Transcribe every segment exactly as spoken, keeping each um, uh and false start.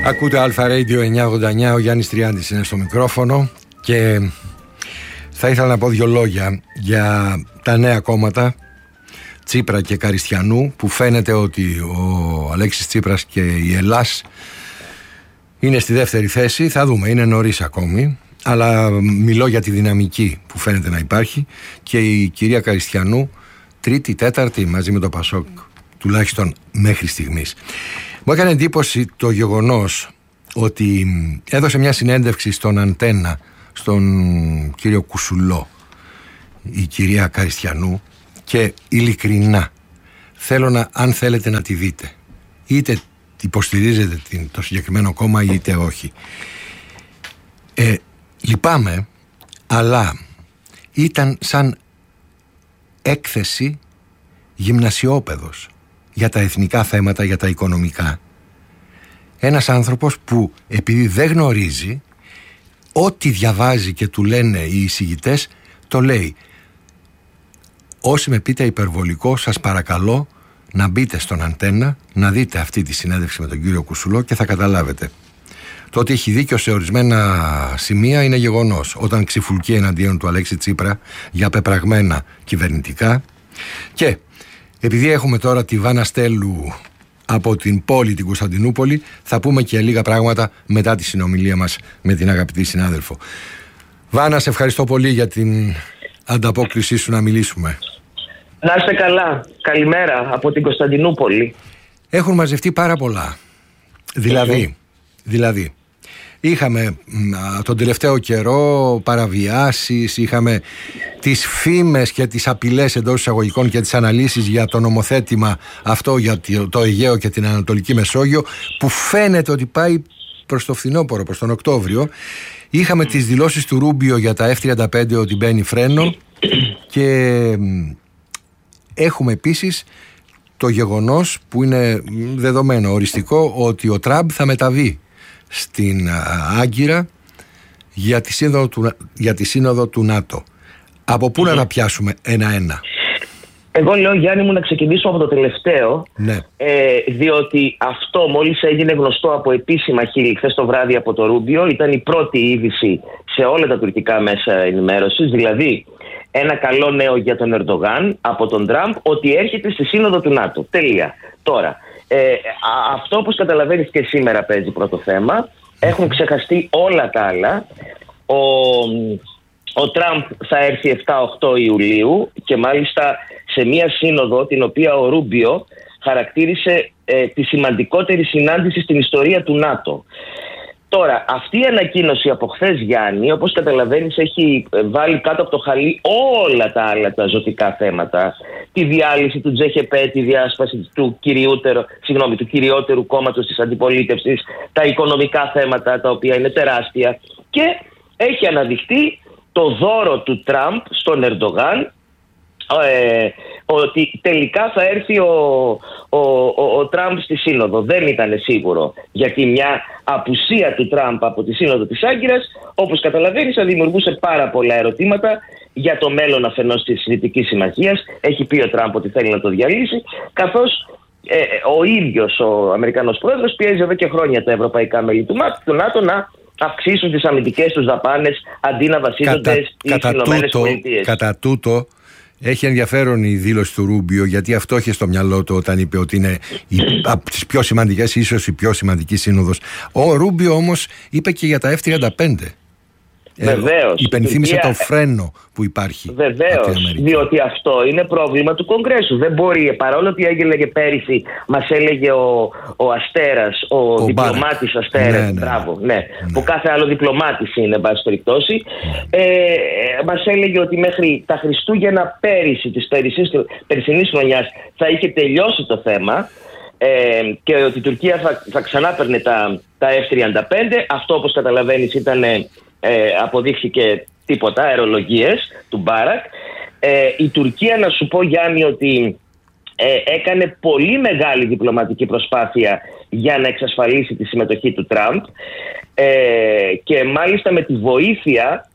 Ακούτε Αλφα Radio εννιακόσια ογδόντα εννιά, ο Γιάννης Τριάντης είναι στο μικρόφωνο και θα ήθελα να πω δύο λόγια για τα νέα κόμματα Τσίπρα και Καριστιανού, που φαίνεται ότι ο Αλέξης Τσίπρας και η Ελλάς είναι στη δεύτερη θέση. Θα δούμε, είναι νωρίς ακόμη, αλλά μιλώ για τη δυναμική που φαίνεται να υπάρχει, και η κυρία Καριστιανού τρίτη, τέταρτη μαζί με το Πασόκ, τουλάχιστον μέχρι στιγμής. Μου έκανε εντύπωση το γεγονός ότι έδωσε μια συνέντευξη στον Αντένα, στον κύριο Κουσουλό, η κυρία Καριστιανού, και ειλικρινά θέλω να, αν θέλετε να τη δείτε, είτε υποστηρίζετε το συγκεκριμένο κόμμα είτε όχι, ε, λυπάμαι, αλλά ήταν σαν έκθεση γυμνασιόπαιδος για τα εθνικά θέματα, για τα οικονομικά. Ένας άνθρωπος που επειδή δεν γνωρίζει, ό,τι διαβάζει και του λένε οι εισηγητές το λέει. Όσοι με πείτε υπερβολικό, σας παρακαλώ να μπείτε στον Αντένα, να δείτε αυτή τη συνέντευξη με τον κύριο Κουσουλό και θα καταλάβετε. Το ότι έχει δίκιο σε ορισμένα σημεία είναι γεγονός. Όταν ξυφουλκεί εναντίον του Αλέξη Τσίπρα για πεπραγμένα κυβερνητικά. Και επειδή έχουμε τώρα τη Βάνα Στέλου από την πόλη την Κωνσταντινούπολη, θα πούμε και λίγα πράγματα μετά τη συνομιλία μας με την αγαπητή συνάδελφο. Βάνα, σε ευχαριστώ πολύ για την ανταπόκρισή σου να μιλήσουμε. Να είστε καλά. Καλημέρα από την Κωνσταντινούπολη. Έχουν μαζευτεί πάρα πολλά. Δηλαδή, δηλαδή είχαμε τον τελευταίο καιρό παραβιάσεις, είχαμε τις φήμες και τις απειλές εντός εισαγωγικών και τις αναλύσεις για το νομοθέτημα αυτό για το Αιγαίο και την Ανατολική Μεσόγειο, που φαίνεται ότι πάει προς το φθινόπωρο, προς τον Οκτώβριο. Είχαμε τις δηλώσεις του Ρούμπιο για τα εφ τριάντα πέντε ότι μπαίνει φρένο, και έχουμε επίσης το γεγονός που είναι δεδομένο, οριστικό, ότι ο Τραμπ θα μεταβεί στην Άγκυρα για τη σύνοδο του, για τη σύνοδο του ΝΑΤΟ. Από πού mm-hmm. να τα πιάσουμε ένα-ένα? Εγώ λέω, Γιάννη μου, να ξεκινήσω από το τελευταίο, ναι. ε, διότι αυτό μόλις έγινε γνωστό από επίσημα χείλη χθες το βράδυ από το Ρούμπιο, ήταν η πρώτη είδηση σε όλα τα τουρκικά μέσα ενημέρωσης, δηλαδή ένα καλό νέο για τον Ερντογάν από τον Τραμπ, ότι έρχεται στη σύνοδο του ΝΑΤΟ. Τελεία. Τώρα, ε, αυτό όπως καταλαβαίνεις και σήμερα παίζει πρώτο θέμα. Έχουν ξεχαστεί όλα τα άλλα. Ο, ο Τραμπ θα έρθει εφτά οκτώ Ιουλίου και μάλιστα σε μια σύνοδο την οποία ο Ρούμπιο χαρακτήρισε ε, τη σημαντικότερη συνάντηση στην ιστορία του ΝΑΤΟ. Τώρα, αυτή η ανακοίνωση από χθες, Γιάννη, όπως καταλαβαίνεις, έχει βάλει κάτω από το χαλί όλα τα άλλα τα ζωτικά θέματα. Τη διάλυση του τζέι χέ πι, τη διάσπαση του, συγγνώμη, του κυριότερου κόμματος της αντιπολίτευσης, τα οικονομικά θέματα τα οποία είναι τεράστια, και έχει αναδειχθεί το δώρο του Τραμπ στον Ερντογάν, Ε, ότι τελικά θα έρθει ο, ο, ο, ο Τραμπ στη σύνοδο. Δεν ήταν σίγουρο, γιατί μια απουσία του Τραμπ από τη σύνοδο της Άγκυρας, όπως καταλαβαίνεις, θα δημιουργούσε πάρα πολλά ερωτήματα για το μέλλον αφενός της Δυτικής Συμμαχίας. Έχει πει ο Τραμπ ότι θέλει να το διαλύσει, καθώς ε, ο ίδιος ο Αμερικανός πρόεδρος πιέζει εδώ και χρόνια τα ευρωπαϊκά μέλη του, του ΝΑΤΟ να αυξήσουν τις αμυντικές τους δαπάνες αντί να βασίζονται στις Ηνωμένες Πολιτείες. Κατά τούτο, έχει ενδιαφέρον η δήλωση του Ρούμπιο, γιατί αυτό είχε στο μυαλό του όταν είπε ότι είναι η, από τις πιο σημαντικές, ίσως η πιο σημαντική σύνοδος. Ο Ρούμπιο όμως είπε και για τα εφ τριάντα πέντε. Βεβαίως. Ε, υπενθύμησε Τουρκία... το φρένο που υπάρχει. Βεβαίως, διότι αυτό είναι πρόβλημα του Κογκρέσου. Δεν μπορεί, παρόλο ότι έλεγε πέρυσι, μας έλεγε ο, ο Αστέρας, ο, ο διπλωμάτης Αστέρας, ναι, ναι, μπράβο, ναι, ναι, που κάθε άλλο διπλωμάτης είναι, εν πάση περιπτώσει, ναι. ε, μας έλεγε ότι μέχρι τα Χριστούγεννα πέρυσι, της περσινής χρονιάς, θα είχε τελειώσει το θέμα. Ε, και ότι η Τουρκία θα, θα ξανά παίρνε τα, τα εφ τριάντα πέντε. Αυτό, όπως καταλαβαίνεις, ήταν... Ε, αποδείχθηκε τίποτα, αερολογίες του Μπάρακ. Ε, η Τουρκία, να σου πω, Γιάννη, ότι ε, έκανε πολύ μεγάλη διπλωματική προσπάθεια για να εξασφαλίσει τη συμμετοχή του Τραμπ, ε, και μάλιστα με τη βοήθεια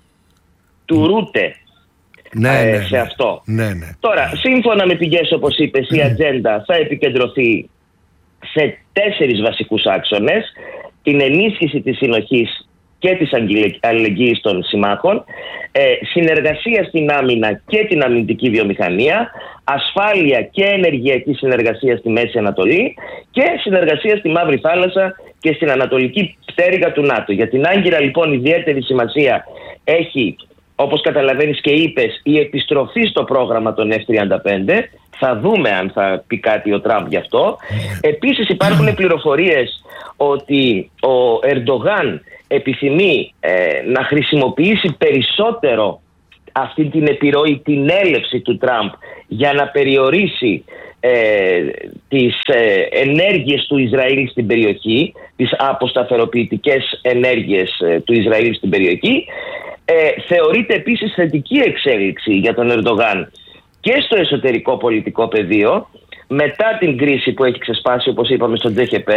του Ρούτε, ναι, ε, ναι, σε αυτό. Ναι, ναι. Τώρα, σύμφωνα με πηγές, όπως είπες, η ατζέντα θα επικεντρωθεί σε τέσσερις βασικούς άξονες. την ενίσχυση της συνοχής και της αλληλεγγύης των συμμάχων, ε, συνεργασία στην άμυνα και την αμυντική βιομηχανία, ασφάλεια και ενεργειακή συνεργασία στη Μέση Ανατολή και συνεργασία στη Μαύρη Θάλασσα και στην Ανατολική πτέρυγα του ΝΑΤΟ. Για την Άγκυρα λοιπόν ιδιαίτερη σημασία έχει, όπως καταλαβαίνεις και είπες, η επιστροφή στο πρόγραμμα των εφ τριάντα πέντε. Θα δούμε αν θα πει κάτι ο Τραμπ γι' αυτό. Επίσης υπάρχουν πληροφορίες ότι ο Ερντογάν επιθυμεί ε, να χρησιμοποιήσει περισσότερο αυτή την επιρροή, την έλευση του Τραμπ για να περιορίσει ε, τις ε, ενέργειες του Ισραήλ στην περιοχή, τις αποσταθεροποιητικές ενέργειες ε, του Ισραήλ στην περιοχή. Ε, θεωρείται επίσης θετική εξέλιξη για τον Ερντογάν και στο εσωτερικό πολιτικό πεδίο, μετά την κρίση που έχει ξεσπάσει, όπως είπαμε, στο τζι έιτς πι.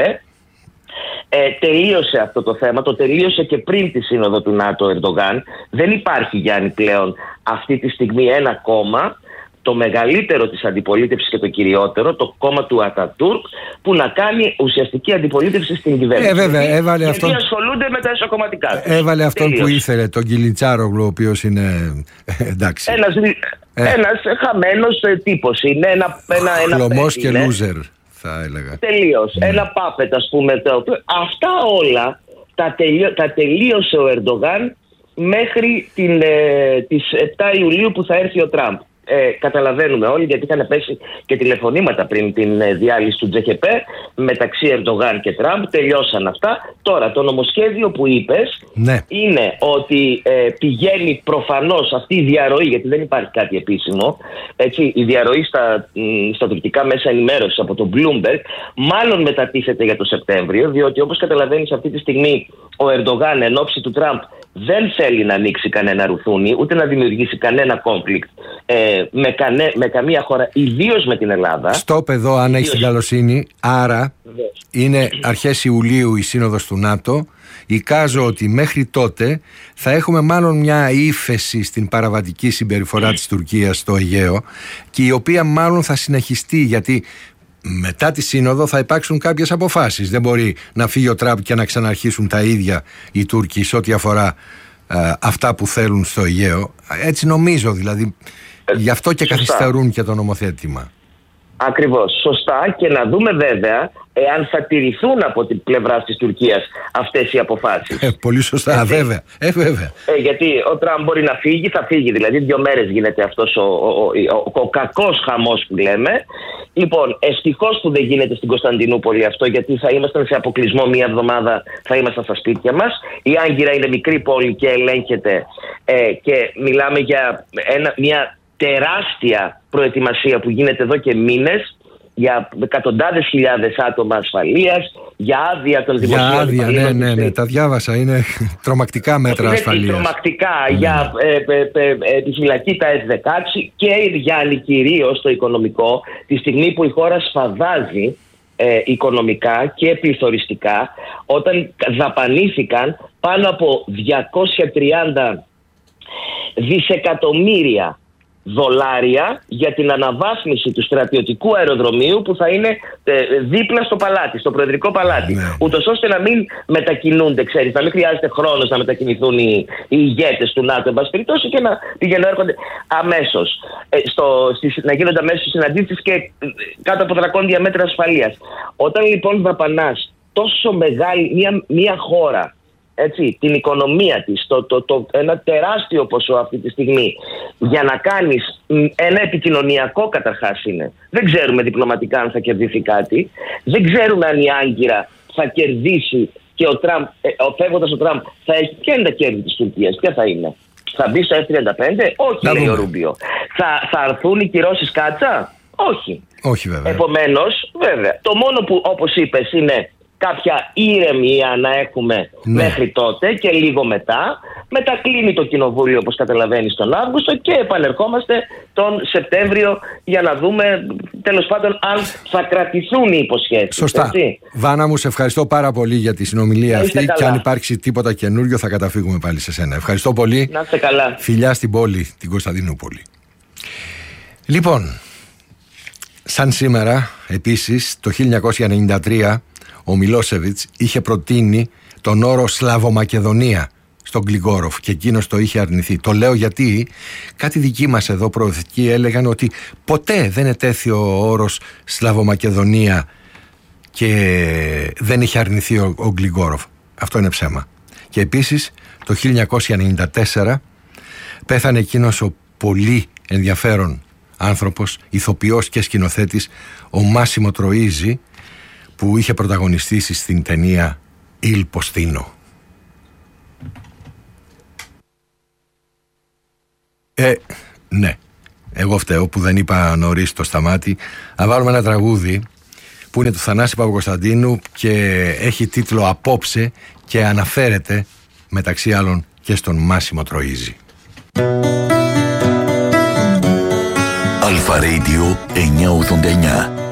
Ε, τελείωσε αυτό το θέμα, το τελείωσε και πριν τη σύνοδο του ΝΑΤΟ Ερντογάν. Δεν υπάρχει, Γιάννη, πλέον αυτή τη στιγμή ένα κόμμα, το μεγαλύτερο της αντιπολίτευσης και το κυριότερο, το κόμμα του Ατατούρκ, που να κάνει ουσιαστική αντιπολίτευση στην κυβέρνηση. Ε, βέβαια, έβαλε γιατί αυτόν... ασχολούνται με τα εσωκομματικά. Έβαλε αυτόν που ήθελε, τον Κιλιτσάρογλου, ο οποίος είναι εντάξει. Ένας, ε. ένας χαμένος τύπος είναι, ένα, ένα, ένα χλωμός και είναι. λούζερ, θα έλεγα. Τελείως. Ναι. Ένα πάπετ, ας πούμε. Το... Αυτά όλα τα, τελείω... τα τελείωσε ο Ερντογάν μέχρι την, ε, τις επτά Ιουλίου που θα έρθει ο Τραμπ. Ε, καταλαβαίνουμε όλοι, γιατί είχαν πέσει και τηλεφωνήματα πριν την ε, διάλυση του τζι έιτς πι μεταξύ Ερντογάν και Τραμπ. Τελειώσαν αυτά. Τώρα το νομοσχέδιο που είπες, ναι, είναι ότι ε, πηγαίνει προφανώς αυτή η διαρροή, γιατί δεν υπάρχει κάτι επίσημο, έτσι, η διαρροή στα, στα τουρκικά μέσα ενημέρωσης από το Bloomberg μάλλον μετατίθεται για το Σεπτέμβριο, διότι όπως καταλαβαίνεις αυτή τη στιγμή ο Ερντογάν εν ώψη του Τραμπ δεν θέλει να ανοίξει κανένα ρουθούνι, ούτε να δημιουργήσει κανένα conflict ε, με, κανέ, με καμία χώρα, ιδίως με την Ελλάδα. Στόπ εδώ, αν έχει την καλοσύνη. Άρα Βεβαίως. Είναι αρχές Ιουλίου η σύνοδος του ΝΑΤΟ. Εικάζω ότι μέχρι τότε θα έχουμε μάλλον μια ύφεση στην παραβατική συμπεριφορά της Τουρκίας στο Αιγαίο, και η οποία μάλλον θα συνεχιστεί, γιατί μετά τη σύνοδο θα υπάρξουν κάποιες αποφάσεις. Δεν μπορεί να φύγει ο Τραμπ και να ξαναρχίσουν τα ίδια οι Τούρκοι σε ό,τι αφορά ε, αυτά που θέλουν στο Αιγαίο. Έτσι νομίζω, δηλαδή. Ε, γι' αυτό και σωστά καθυστερούν και το νομοθέτημα. Ακριβώς, σωστά. Και να δούμε βέβαια εάν θα τηρηθούν από την πλευρά της Τουρκίας αυτές οι αποφάσεις. Ε, πολύ σωστά, γιατί, βέβαια. Ε, βέβαια. Ε, γιατί ο Τραμπ μπορεί να φύγει, θα φύγει. Δηλαδή δύο μέρες γίνεται αυτός ο, ο, ο, ο, ο κακός χαμός που λέμε. Λοιπόν, ευτυχώς που δεν γίνεται στην Κωνσταντινούπολη αυτό, γιατί θα ήμασταν σε αποκλεισμό μία εβδομάδα, θα ήμασταν στα σπίτια μας. Η Άγκυρα είναι μικρή πόλη και ελέγχεται ε, και μιλάμε για ένα, μια τεράστια προετοιμασία που γίνεται εδώ και μήνες για εκατοντάδες χιλιάδες άτομα ασφαλείας, για άδεια των δημοσίων. Για άδεια, ναι, ναι, ναι, τα διάβασα. Είναι τρομακτικά μέτρα ασφαλείας. Τρομακτικά ναι. Για ε, ε, ε, ε, τη φυλακή τα εφ δεκαέξι και για κυρίως το οικονομικό, τη στιγμή που η χώρα σφαδάζει ε, οικονομικά και πληθωριστικά, όταν δαπανήθηκαν πάνω από διακόσια τριάντα δισεκατομμύρια δολάρια για την αναβάθμιση του στρατιωτικού αεροδρομίου που θα είναι ε, δίπλα στο παλάτι, στο Προεδρικό Παλάτι. Ναι. Ούτως ώστε να μην μετακινούνται, ξέρεις, να μην χρειάζεται χρόνος να μετακινηθούν οι, οι ηγέτες του ΝΑΤΟ, εν πάση περιπτώσει, και να πηγαίνουν έρχονται αμέσως. Ε, στο, στις, να γίνονται αμέσως συναντήσεις και ε, κάτω από δρακόντια μέτρα ασφαλείας. Όταν λοιπόν δαπανάς τόσο μεγάλη μια, μια χώρα, έτσι, την οικονομία της, το, το, το, ένα τεράστιο ποσό αυτή τη στιγμή για να κάνεις ένα επικοινωνιακό, καταρχάς είναι. Δεν ξέρουμε διπλωματικά αν θα κερδίσει κάτι. Δεν ξέρουμε αν η Άγκυρα θα κερδίσει και ο Τραμπ, ε, ο φεύγοντας ο Τραμπ θα έχει και τα κέρδη της Τουρκίας. Ποια θα είναι? Θα μπει στο εφ τριάντα πέντε? Όχι, να λέει δούμε. Ο Ρούμπιο. Θα, θα αρθούν οι κυρώσεις κάτσα? Όχι. Όχι βέβαια. Επομένως, βέβαια, το μόνο που, όπως είπες, είναι κάποια ηρεμία να έχουμε ναι. μέχρι τότε και λίγο μετά. Μετά κλείνει το κοινοβούλιο, όπως καταλαβαίνεις, τον Αύγουστο και επανερχόμαστε τον Σεπτέμβριο για να δούμε τέλος πάντων αν θα κρατηθούν οι υποσχέσεις. Σωστά. Έτσι. Βάνα μου, σε ευχαριστώ πάρα πολύ για τη συνομιλία αυτή καλά. Και αν υπάρξει τίποτα καινούριο θα καταφύγουμε πάλι σε σένα. Ευχαριστώ πολύ. Να είστε καλά. Φιλιά στην πόλη, την Κωνσταντινούπολη. Λοιπόν, σαν σήμερα επίσης το χίλια εννιακόσια ενενήντα τρία ο Μιλόσεβιτς είχε προτείνει τον όρο Σλαβομακεδονία στον Γκλιγκόροφ και εκείνος το είχε αρνηθεί. Το λέω γιατί κάτι δικοί μας εδώ προοδευτικοί έλεγαν ότι ποτέ δεν ετέθη ο όρος Σλαβομακεδονία και δεν είχε αρνηθεί ο, ο Γκλιγκόροφ. Αυτό είναι ψέμα. Και επίσης το χίλια εννιακόσια ενενήντα τέσσερα πέθανε εκείνος ο πολύ ενδιαφέρον άνθρωπος, ηθοποιός και σκηνοθέτης, ο Μάσιμο Τροΐζι, που είχε πρωταγωνιστήσει στην ταινία Il Postino. Ε, ναι, εγώ φταίω που δεν είπα νωρίς το σταμάτη. Να βάλουμε ένα τραγούδι που είναι του Θανάση Παπακοσταντίνου και έχει τίτλο «Απόψε» και αναφέρεται μεταξύ άλλων και στον Μάσιμο Τροΐζι. Αλφα Radio εννιακόσια ογδόντα εννιά.